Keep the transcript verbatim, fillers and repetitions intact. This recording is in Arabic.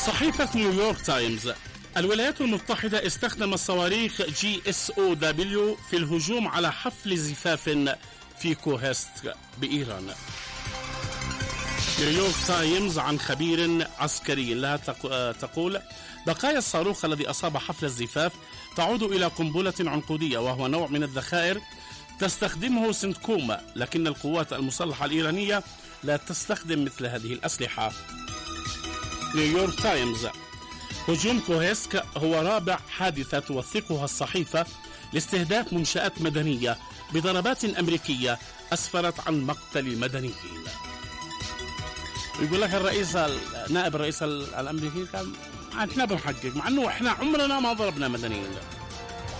صحيفة نيويورك تايمز: الولايات المتحدة استخدمت صواريخ جي اس او دبليو في الهجوم على حفل زفاف في كوهست بإيران. نيويورك تايمز عن خبير عسكري لها تقول: بقايا الصاروخ الذي أصاب حفل الزفاف تعود إلى قنبلة عنقودية، وهو نوع من الذخائر تستخدمه سنتكوم، لكن القوات المسلحة الإيرانية لا تستخدم مثل هذه الأسلحة. نيويورك تايمز: هجوم كوهسك هو رابع حادثة توثقها الصحيفة لاستهداف منشآت مدنية بضربات أمريكية أسفرت عن مقتل مدنيين. يقول لك الرئيس نائب الرئيس الأمريكي كان احنا بنحقق، مع انه احنا عمرنا ما ضربنا مدنيين.